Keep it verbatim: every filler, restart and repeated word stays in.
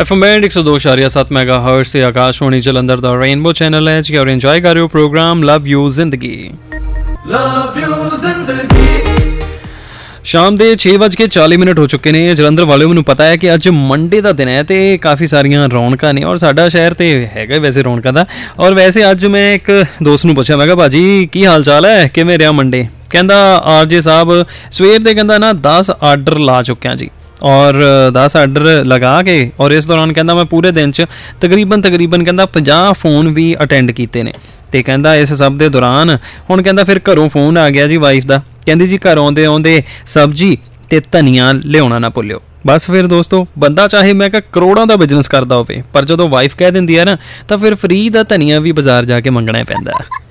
F M band एक सौ दो इशारिया सात मैगा हर्ट्ज से आकाशवाणी जलंधर दा रेनबो चैनल है जी और एंजॉय कर रहे हो प्रोग्राम लव यू जिंदगी। लव यू जिंदगी शाम के छे बज के चाली मिनट हो चुके हैं जलंधर वाले मैनू पता है कि अज मंडे का दिन है तो काफ़ी सारिया रौनक ने और साडा शहर तो है वैसे रौनक का। और वैसे अज मैं एक दोस्त नूं पूछा मैं कहा भाजी की हाल चाल है किवें रहा मंडे। कहंदा आर जे साहब सवेर दे कहंदा ना दस आर्डर ला चुक्या जी और दस आर्डर लगा के और इस दौरान कहंदा मैं पूरे दिन च तकरीबन तकरीबन कहंदा पचास फोन भी अटेंड किए ने। तो कहंदा इस सब के दौरान हुण कहंदा फिर घरों फोन आ गया जी वाइफ का कहंदी जी घर आउंदे आउंदे सब्जी ते धनिया लियाउणा ना भुल्लिओ। बस फिर दोस्तों बंदा चाहे मैं कहा करोड़ों का बिजनेस करता होवे पर जो वाइफ कह दिंदी है ना तो फिर फ्री का धनिया भी बाजार जाके मंगना पैंदा है।